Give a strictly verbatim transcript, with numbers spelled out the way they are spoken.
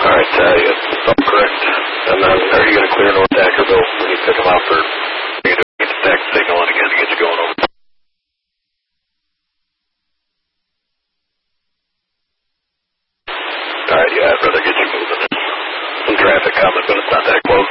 All right, uh, yeah, that's all correct. And then, are you going to clear North Ackerville when you pick them up, or are you going to get the stack signal in again to get you going over? All right, yeah, I'd rather get you moving. Some traffic coming, but it's not that close.